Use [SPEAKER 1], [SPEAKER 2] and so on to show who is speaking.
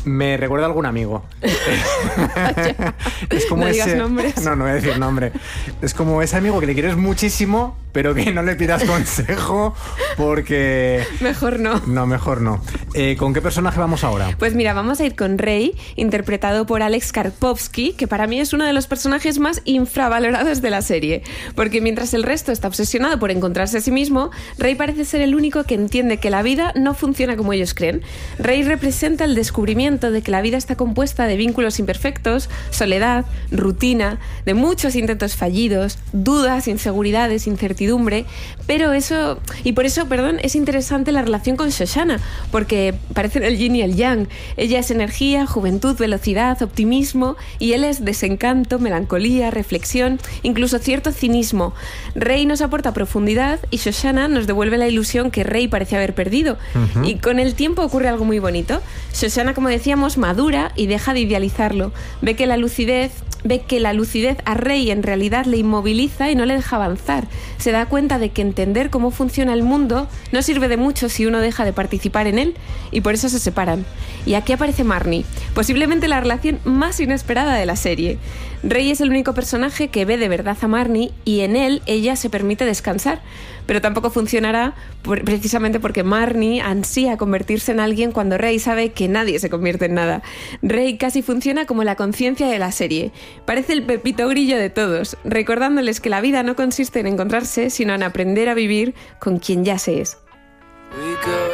[SPEAKER 1] Me recuerda a algún amigo. Es como
[SPEAKER 2] no
[SPEAKER 1] ese...
[SPEAKER 2] digas nombres.
[SPEAKER 1] No voy a decir nombre. Es como ese amigo que le quieres muchísimo, pero que no le pidas consejo porque...
[SPEAKER 2] Mejor no.
[SPEAKER 1] No, mejor no. ¿Con qué personaje vamos ahora?
[SPEAKER 2] Pues mira, vamos a ir con Rey, interpretado por Alex Karpovsky, que para mí es uno de los personajes más infravalorados de la serie. Porque mientras el resto está obsesionado por encontrarse a sí mismo, Rey parece ser el único que entiende que la vida no funciona como ellos creen. Rey representa el descubrimiento de que la vida está compuesta de vínculos imperfectos, soledad, rutina, de muchos intentos fallidos, dudas, inseguridades, incertidumbre, pero eso... Y por eso, es interesante la relación con Shoshana, porque parecen el yin y el yang. Ella es energía, juventud, velocidad, optimismo, y él es desencanto, melancolía, reflexión, incluso cierto cinismo. Rey nos aporta profundidad y Shoshana nos devuelve la ilusión que Rey parece haber perdido. Uh-huh. Y con el tiempo ocurre algo muy bonito. Shoshana, como decíamos, madura y deja de idealizarlo. Ve que la lucidez a Rey en realidad le inmoviliza y no le deja avanzar. Se da cuenta de que entender cómo funciona el mundo no sirve de mucho si uno deja de participar en él, y por eso se separan. Y aquí aparece Marnie, posiblemente la relación más inesperada de la serie. Rey es el único personaje que ve de verdad a Marnie y en él ella se permite descansar, pero tampoco funcionará precisamente porque Marnie ansía convertirse en alguien cuando Rey sabe que nadie se convierte en nada. Rey casi funciona como la conciencia de la serie. Parece el pepito grillo de todos, recordándoles que la vida no consiste en encontrarse, sino en aprender a vivir con quien ya se es.